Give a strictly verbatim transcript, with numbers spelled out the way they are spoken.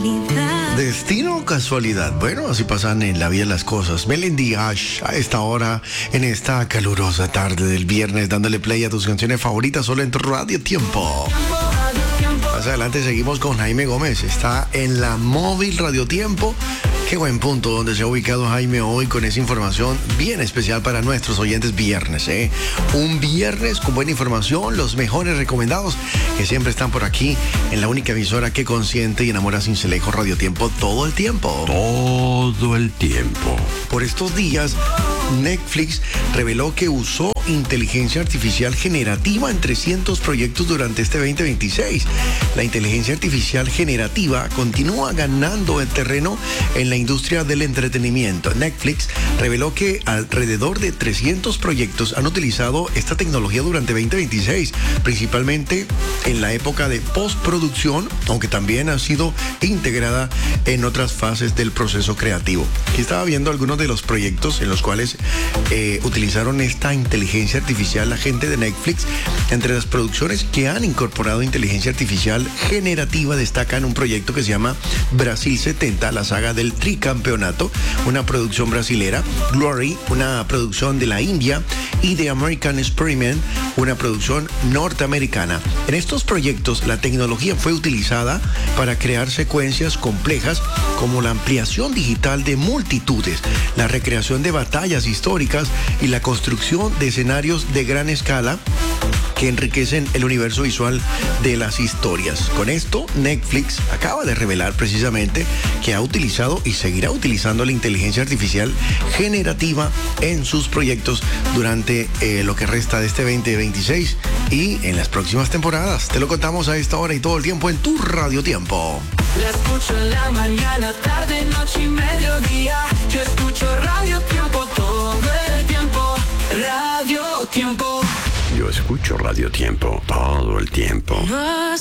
casualidad. Destino o casualidad. Bueno, así pasan en la vida las cosas. Melendi Ash, a esta hora, en esta calurosa tarde del viernes, dándole play a tus canciones favoritas solo en tu Radio Tiempo. Más adelante seguimos con Jaime Gómez. Está en la móvil Radio Tiempo. Qué buen punto donde se ha ubicado Jaime hoy con esa información bien especial para nuestros oyentes viernes, ¿eh? Un viernes con buena información, los mejores recomendados que siempre están por aquí en la única emisora que consiente y enamora sin Cincelejo Radio Tiempo todo el tiempo. Todo el tiempo. Por estos días, Netflix reveló que usó inteligencia artificial generativa en trescientos proyectos durante este veinte veintiséis. La inteligencia artificial generativa continúa ganando el terreno en la industria del entretenimiento. Netflix reveló que alrededor de trescientos proyectos han utilizado esta tecnología durante veinte veintiséis, principalmente en la época de postproducción, aunque también ha sido integrada en otras fases del proceso creativo. Aquí estaba viendo algunos de los proyectos en los cuales eh, utilizaron esta inteligencia artificial la gente de Netflix. Entre las producciones que han incorporado inteligencia artificial generativa destacan un proyecto que se llama Brasil setenta, la saga del tricampeonato, una producción brasilera, Glory, una producción de la India, y The American Experiment, una producción norteamericana. En estos proyectos la tecnología fue utilizada para crear secuencias complejas como la ampliación digital de multitudes, la recreación de batallas históricas y la construcción de escenarios de gran escala que enriquecen el universo visual de las historias. Con esto, Netflix acaba de revelar precisamente que ha utilizado y seguirá utilizando la inteligencia artificial generativa en sus proyectos durante eh, lo que resta de este veinte veintiséis y en las próximas temporadas. Te lo contamos a esta hora y todo el tiempo en tu Radio Tiempo. La escucho en la mañana, tarde, noche y mediodía. Yo escucho Radio Tiempo todo el tiempo. Radio Tiempo. Yo escucho Radio Tiempo todo el tiempo. Más